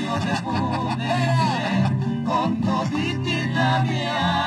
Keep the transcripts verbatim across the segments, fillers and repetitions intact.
yo te pude querer con toditita mi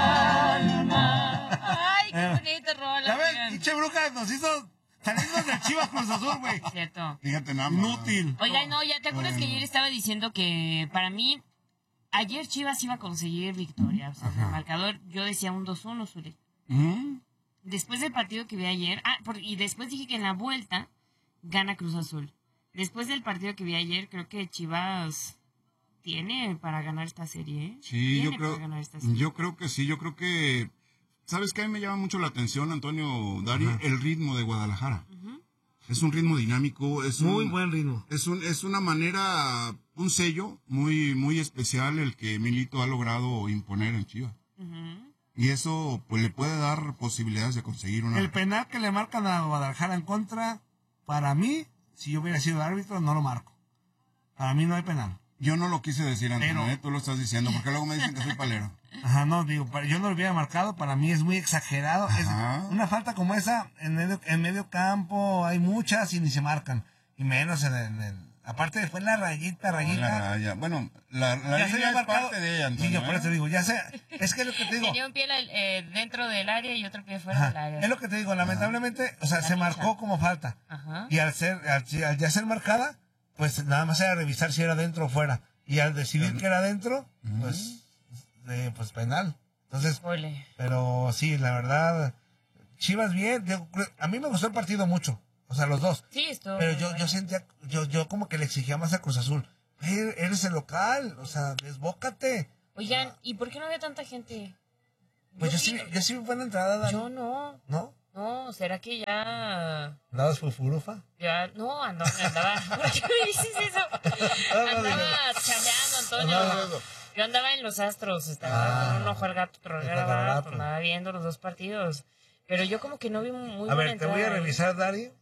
alma. Ay, qué bonito rola. ¿Sabes? Pinche bruja nos hizo salirnos del Chivas Cruz Azul, güey. Cierto. Fíjate nada más. Inútil. Oiga, no, ya te acuerdas que ayer estaba diciendo que para mí, ayer Chivas iba a conseguir victoria. O sea, el marcador, yo decía un dos uno, Zuli. ¿Mm? Después del partido que vi ayer, ah, por, y después dije que en la vuelta gana Cruz Azul. Después del partido que vi ayer, creo que Chivas tiene para ganar esta serie, ¿eh? Sí, yo Tiene creo, para ganar esta serie. yo creo que sí, yo creo que, ¿sabes qué? A mí me llama mucho la atención, Antonio, Dari, uh-huh. el ritmo de Guadalajara. Uh-huh. Es un ritmo dinámico, es muy un, buen ritmo. Es un, es una manera, un sello muy, muy especial el que Milito ha logrado imponer en Chivas. Uh-huh. Y eso, pues, le puede dar posibilidades de conseguir una... El penal que le marcan a Guadalajara en contra, para mí, si yo hubiera sido árbitro, no lo marco. Para mí no hay penal. Yo no lo quise decir, Antonio, Pero... ¿eh? Tú lo estás diciendo, porque luego me dicen que soy palero. Ajá, no, digo, yo no lo hubiera marcado, para mí es muy exagerado. Es una falta como esa, en medio, en medio campo, hay muchas y ni se marcan. Y menos en el... En el aparte después la rayita, rayita. La raya. Bueno, la, la ya línea se es parte de ella, Antonio. Sí, yo por ¿eh? eso digo, ya sé, es que es lo que te digo. Tenía un pie eh, dentro del área y otro pie fuera Ajá, del área. es lo que te digo, lamentablemente, o sea, la se lucha. marcó como falta. Ajá. Y al ser, al, al ya ser marcada, pues nada más era revisar si era dentro o fuera. Y al decidir que era dentro, uh-huh. pues, eh, pues penal. Entonces, Ole. pero sí, la verdad, Chivas bien, yo, a mí me gustó el partido mucho. O sea, los dos. Sí, esto. Pero yo, yo sentía, yo, yo como que le exigía más a Cruz Azul. Eh, eres el local, o sea, desbócate. Oigan, ¿y por qué no había tanta gente? Pues yo, yo sí, sí, yo sí fui buena entrada, Dani. Yo no. ¿No? No, ¿será que ya...? ¿Andabas fufurufa? Ya, no, andaba, andaba... ¿Por qué me dices eso? Andaba chambeando, Antonio. Yo andaba en los Astros, estaba ah, con un ojo al gato, otro al gato, andaba viendo los dos partidos. Pero yo como que no vi muy buena A ver, te entrada, voy a ¿eh? revisar, Dari.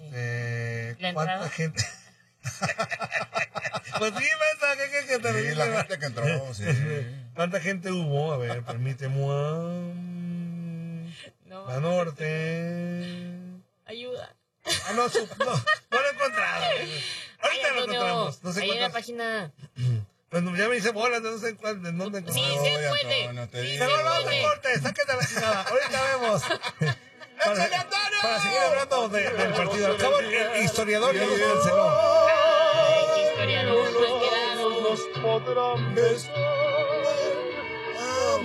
Este, ¿cuánta entrada? gente? Pues sí, esa, ¿qué que, que te sí, la gente que entró, sí. ¿Cuánta gente hubo? A ver, permíteme. No, la norte. Ayuda. Ah, no, su, no, no lo he encontrado. Ahorita Ay, lo encontramos. No sé ahí en cuántas... la página. Pues ya me hice bolas, no sé en cuál, en dónde encontré. Sí, sí, puede. Sí, se lo vamos a corte, sáquete la chingada. Ahorita vemos. Para, para seguir hablando de, del partido. Al cabo, el historiador ya nos canceló. Ay, qué historiador, nos quedamos. Nos podrán besar.